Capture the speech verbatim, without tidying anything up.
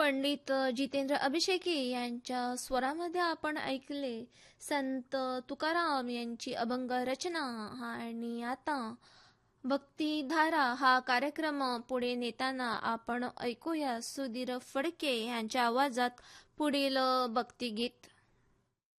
पंडित जितेंद्र अभिषेकी यांच्या स्वरामध्ये आपण ऐकले संत तुकाराम यांची अभंग रचना. आणि आता भक्तिधारा हा कार्यक्रम पुढे नेताना आपण ऐकूया सुधीर फडके यांच्या आवाजात पुढील भक्तिगीत.